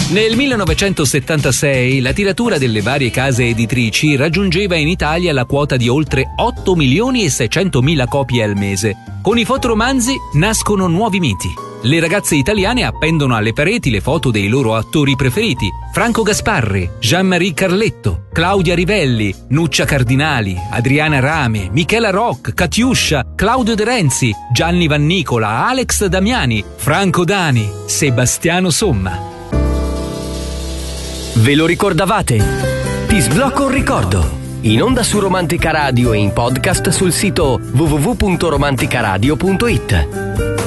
Nel 1976 la tiratura delle varie case editrici raggiungeva in Italia la quota di oltre 8.600.000 copie al mese. Con i fotoromanzi nascono nuovi miti. Le ragazze italiane appendono alle pareti le foto dei loro attori preferiti: Franco Gasparri, Jean-Marie Carletto, Claudia Rivelli, Nuccia Cardinali, Adriana Rame, Michela Rock, Catiuscia, Claudio De Renzi, Gianni Vannicola, Alex Damiani, Franco Dani, Sebastiano Somma. Ve lo ricordavate? Ti sblocco un ricordo. In onda su Romantica Radio e in podcast sul sito www.romanticaradio.it.